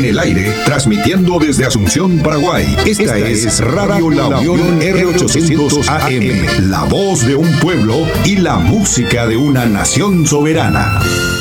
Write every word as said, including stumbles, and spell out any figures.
En el aire, transmitiendo desde Asunción, Paraguay. Esta, Esta es, es Radio La Unión R ochocientos A M, la voz de un pueblo y la música de una nación soberana.